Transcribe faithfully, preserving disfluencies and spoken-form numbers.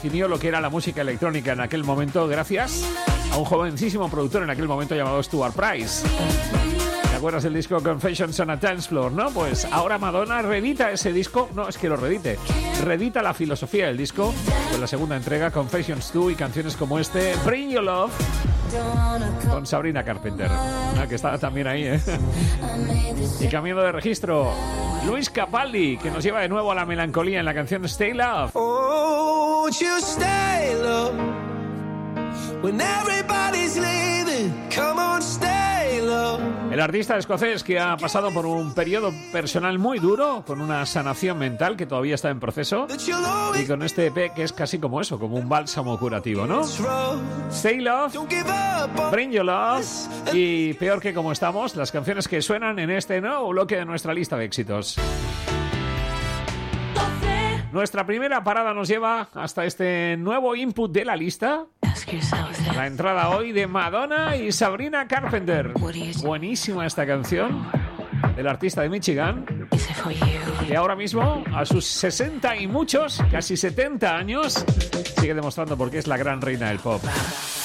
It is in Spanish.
definió lo que era la música electrónica en aquel momento gracias a un jovencísimo productor en aquel momento llamado Stuart Price. ¿Te acuerdas del disco Confessions on a Dance Floor, no? Pues ahora Madonna reedita ese disco. No, es que lo reedite. Reedita la filosofía del disco con la segunda entrega, Confessions dos, y canciones como este, Bring Your Love, con Sabrina Carpenter, ah, que está también ahí, ¿eh? Y cambiando de registro, Luis Capaldi, que nos lleva de nuevo a la melancolía en la canción Stay Love. Oh, you stay love. When everybody's leaving, come on, stay love. El artista escocés que ha pasado por un periodo personal muy duro, con una sanación mental que todavía está en proceso, y con este E P que es casi como eso, como un bálsamo curativo, ¿no? Stay Love, Bring Your Love y Peor que como estamos, las canciones que suenan en este nuevo bloque de nuestra lista de éxitos. Nuestra primera parada nos lleva hasta este nuevo input de la lista. La entrada hoy de Madonna y Sabrina Carpenter. Buenísima esta canción del artista de Michigan, que ahora mismo, a sus sesenta y muchos, casi setenta años, sigue demostrando por qué es la gran reina del pop.